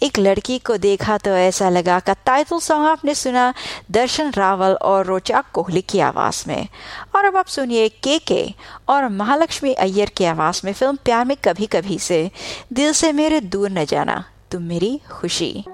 एक लड़की को देखा तो ऐसा लगा का टाइटल सॉन्ग आपने सुना दर्शन रावल और रोचा कोहली की आवाज में। और अब आप सुनिए के और महालक्ष्मी अय्यर की आवाज में फिल्म प्यार में कभी कभी से दिल से मेरे दूर न जाना तुम मेरी खुशी।